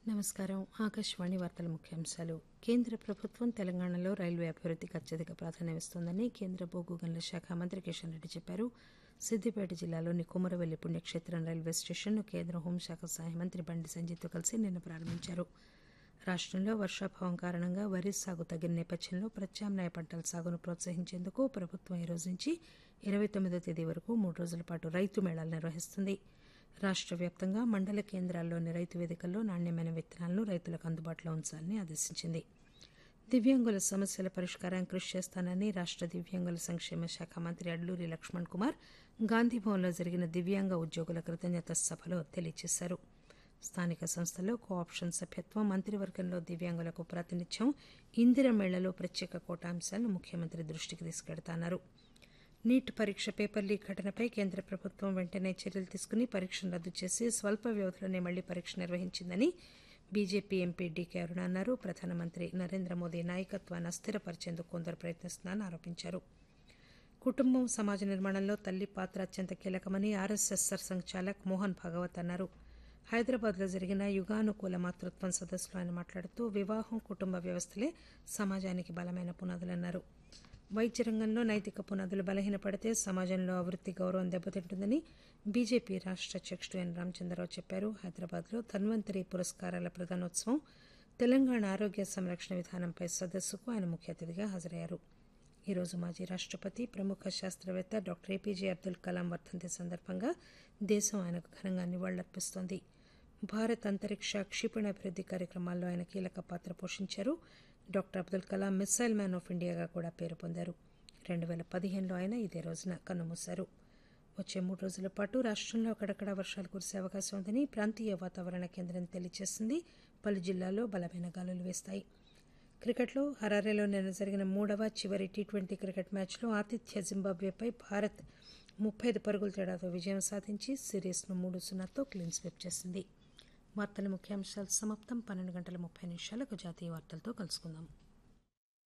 నమస్కారం. ఆకాశవాణి వార్తల ముఖ్యాంశాలు. కేంద్ర ప్రభుత్వం తెలంగాణలో రైల్వే అభివృద్దికి అత్యధిక ప్రాధాన్యమిస్తోందని కేంద్ర బొగ్గు గనుల శాఖ మంత్రి కిషన్ రెడ్డి చెప్పారు. సిద్దిపేట జిల్లాలోని కుమరవెల్లి పుణ్యక్షేత్రం రైల్వే స్టేషన్ను కేంద్ర హోంశాఖ సహాయ మంత్రి బండి సంజయ్తో కలిసి నిన్న ప్రారంభించారు. రాష్టంలో వర్షాభావం కారణంగా వరి సాగు తగ్గిన నేపథ్యంలో ప్రత్యామ్నాయ పంటల సాగును ప్రోత్సహించేందుకు ప్రభుత్వం ఈ రోజు నుంచి 29వ తేదీ వరకు 3 రోజుల పాటు రైతు మేళాలు నిర్వహిస్తుంది. రాష్ట్ర వ్యాప్తంగా మండల కేంద్రాల్లోని రైతు వేదికల్లో నాణ్యమైన విత్తనాలను రైతులకు అందుబాటులో ఉంచాలని ఆదేశించింది. దివ్యాంగుల సమస్యల పరిష్కారానికి కృషి చేస్తానని రాష్ట్ర దివ్యాంగుల సంక్షేమ శాఖ మంత్రి అడ్లూరి లక్ష్మణ్ కుమార్ గాంధీభవన్లో జరిగిన దివ్యాంగ ఉద్యోగుల కృతజ్ఞతా సభలో తెలియజేశారు. స్థానిక సంస్థల్లో కో ఆప్షన్ సభ్యత్వం, మంత్రివర్గంలో దివ్యాంగులకు ప్రాతినిధ్యం, ఇందిర మేళలో ప్రత్యేక కోటా అంశాలను ముఖ్యమంత్రి దృష్టికి తీసుకెడతాన్నారు. నీట్ పరీక్ష పేపర్ లీక్ ఘటనపై కేంద్ర ప్రభుత్వం వెంటనే చర్యలు తీసుకుని పరీక్షను రద్దు చేసి స్వల్ప వ్యవధిలోనే మళ్లీ పరీక్ష నిర్వహించిందని బీజేపీ ఎంపీ డీకే అరుణ అన్నారు. ప్రధానమంత్రి నరేంద్ర మోదీ నాయకత్వాన్ని అస్థిరపరిచేందుకు కొందరు ప్రయత్నిస్తున్నారని ఆరోపించారు. కుటుంబం, సమాజ నిర్మాణంలో తల్లి పాత్ర అత్యంత కీలకమని ఆర్ఎస్ఎస్ సర్సంఘచాలక్ మోహన్ భాగవత్ అన్నారు. హైదరాబాద్లో జరిగిన యుగానుకూల మాతృత్వం సదస్సులో ఆయన మాట్లాడుతూ వివాహం, కుటుంబ వ్యవస్థలే సమాజానికి బలమైన పునాదులన్నారు. వైద్య రంగంలో నైతిక పునాదులు బలహీనపడితే సమాజంలో అభివృద్ది, గౌరవం దెబ్బతింటుందని బీజేపీ రాష్ట్ర అధ్యక్షుడు ఎన్ రామచంద్రరావు చెప్పారు. హైదరాబాద్లో ధన్వంతరి పురస్కారాల ప్రదానోత్సవం, తెలంగాణ ఆరోగ్య సంరక్షణ విధానంపై సదస్సుకు ఆయన ముఖ్య అతిథిగా హాజరయ్యారు. ఈరోజు మాజీ రాష్టపతి, ప్రముఖ శాస్త్రవేత్త డాక్టర్ ఏపీజే అబ్దుల్ కలాం వర్ధంతి సందర్భంగా దేశం ఆయనకు ఘనంగా నివాళులర్పిస్తోంది. భారత్ అంతరిక్ష క్షిపణి అభివృద్ది కార్యక్రమాల్లో ఆయన కీలక పాత్ర పోషించారు. Doctor Abdul Kalam missile man of ఇండియాగా కూడా పేరు పొందారు. 2015లో ఆయన ఇదే రోజున కన్నుమూశారు. వచ్చే 3 రోజుల పాటు రాష్టంలో అక్కడక్కడ వర్షాలు కురిసే అవకాశం ఉందని ప్రాంతీయ వాతావరణ కేంద్రం తెలియజేసింది. పలు జిల్లాల్లో బలమైన గాలులు వీస్తాయి. క్రికెట్లో హరారేలో నిన్న జరిగిన 3వ చివరి టీ20 క్రికెట్ మ్యాచ్లో ఆతిథ్య జింబాబ్వేపై భారత్ 35 పరుగుల తేడాతో విజయం సాధించి సిరీస్ను 3-0తో క్లీన్ స్వీప్ చేసింది. వార్తల ముఖ్యాంశాలు సమాప్తం. 12:30 జాతీయ వార్తలతో కలుసుకుందాం.